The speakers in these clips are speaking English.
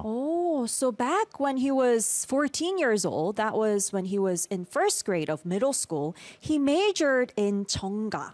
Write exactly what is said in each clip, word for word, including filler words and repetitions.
Oh, so back when he was fourteen years old, that was when he was in first grade of middle school, he majored in 정가.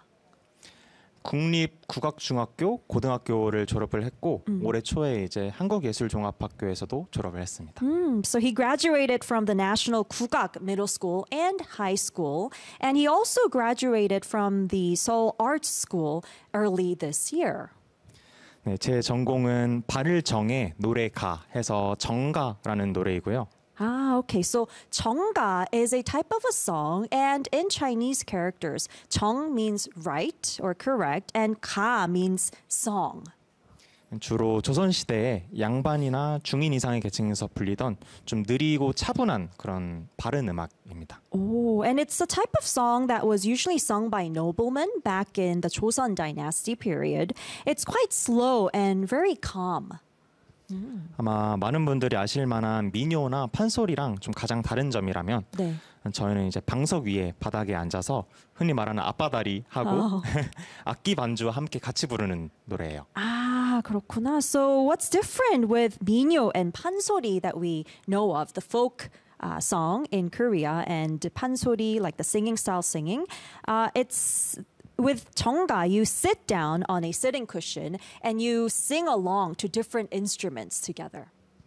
국립국악중학교 고등학교를 졸업을 했고 음. 올해 초에 이제 한국예술종합학교에서도 졸업을 했습니다. Mm, so he graduated from the National Kugak Middle School and High School, and he also graduated from the Seoul Arts School early this year. 네, 제 전공은 발을 정해 노래가 해서 정가라는 노래이고요. Ah, okay. So 정가 is a type of a song, and in Chinese characters, 정 means right or correct, and 가 means song. 주로 조선시대에 양반이나 중인 이상의 계층에서 불리던 좀 느리고 차분한 그런 바른 음악입니다. Oh, and it's a type of song that was usually sung by noblemen back in the Joseon Dynasty period. It's quite slow and very calm. 음. 아마 많은 분들이 아실 만한 민요나 판소리랑 좀 가장 다른 점이라면 네. 저희는 이제 방석 위에 바닥에 앉아서 흔히 말하는 앞바다리 하고 어. 악기 반주와 함께 같이 부르는 노래예요. 아, 그렇구나. So what's different with 민요 and 판소리 that we know of, the folk uh, song in Korea, and 판소리, like the singing style singing? Uh, it's With 정가, you sit down on a sitting cushion and you sing along to different instruments together.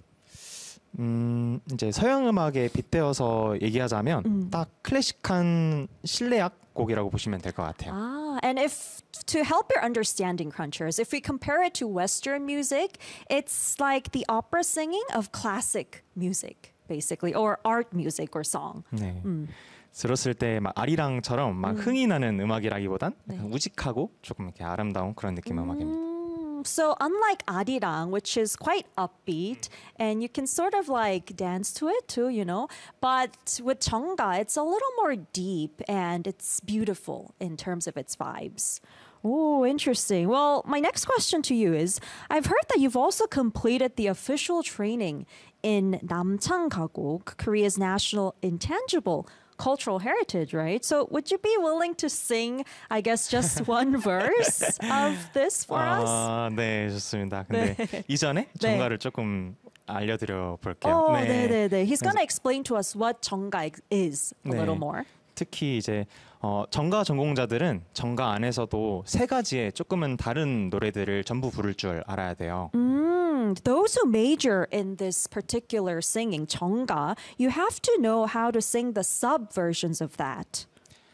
음, 이제 서양 음악에 빗대어서 얘기하자면 음. 딱 클래식한 실내악 곡이라고 보시면 될 것 같아요. Ah, and if to help your understanding, crunchers, if we compare it to Western music, it's like the opera singing of classic music, basically, or art music or song. 네. 음. 들었을 때 막 아리랑처럼 막 음. 흥이 나는 음악이라기보단 네. 우직하고 조금 이렇게 아름다운 그런 느낌의 음. 음악입니다. So unlike 아리랑, which is quite upbeat, and you can sort of like dance to it too, you know, but with 정가, it's a little more deep and it's beautiful in terms of its vibes. Oh, interesting. Well, my next question to you is, I've heard that you've also completed the official training in Namchang Gagok, Korea's national intangible cultural heritage, right? So would you be willing to sing, I guess, just one verse of this for us? 아, 네, 좋습니다. 근데 네. 이전에 정가를 네. 조금 알려드려 볼게요. Oh, 네, 네, 네. He's gonna explain to us what 정가 is a 네. little more. 특히 이제 어, 정가 전공자들은 정가 안에서도 세 가지의 조금은 다른 노래들을 전부 부를 줄 알아야 돼요. Mm, those who major in this particular singing, 정가, you have to know how to sing the sub versions of that.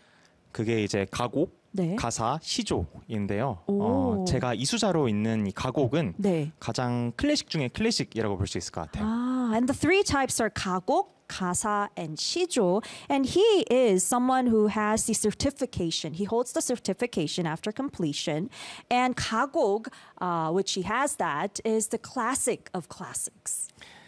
그게 이제 가곡, 네. 가사, 시조인데요. 어, 제가 이수자로 있는 이 가곡은 네. 가장 클래식 중에 클래식이라고 볼 수 있을 것 같아요. Ah, and the three types are 가곡, 가사, and 시조. And he is someone who has the certification. He holds the certification after completion. And 가곡, uh, which he has that, is the classic of classics.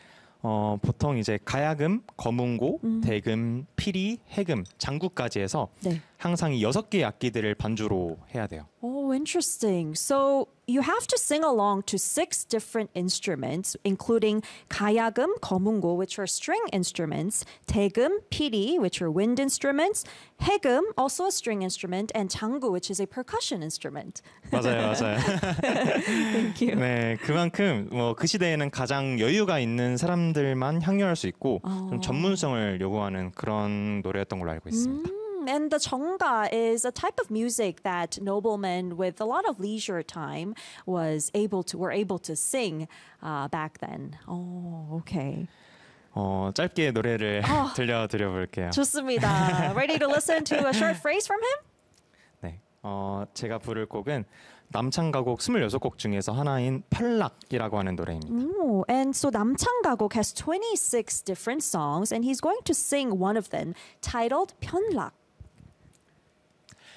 어, 보통 이제 가야금, 거문고, 음. 대금, 피리, 해금, 장구까지 해서 네. 항상 이 여섯 개의 악기들을 반주로 해야 돼요. Oh, interesting. So you have to sing along to six different instruments, including 가야금, 거문고, which are string instruments, 대금, 피리, which are wind instruments, 해금, also a string instrument, and 장구, which is a percussion instrument. 맞아요, 맞아요. Thank you. 네, 그만큼 뭐 그 시대에는 가장 여유가 있는 사람들만 향유할 수 있고 어. 좀 전문성을 요구하는 그런 노래였던 걸로 알고 있습니다. 음. And the 정가 is a type of music that noblemen with a lot of leisure time was able to were able to sing uh, back then. Oh, okay. 어, 짧게 노래를 어, 들려드려 볼게요. 좋습니다. Ready to listen to a short phrase from him? 네, 어, 제가 부를 곡은 남창가곡 스물여섯 곡 중에서 하나인 편락이라고 하는 노래입니다. Ooh, and so 남창가곡 has twenty-six different songs, and he's going to sing one of them titled 편락.